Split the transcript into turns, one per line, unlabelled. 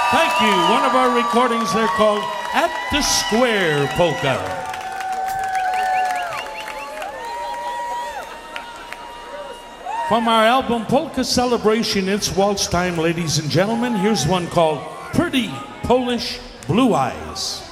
Thank you. One of our recordings, they're called At the Square Polka. From our album Polka Celebration, it's waltz time, ladies and gentlemen. Here's one called Pretty Polish Blue Eyes.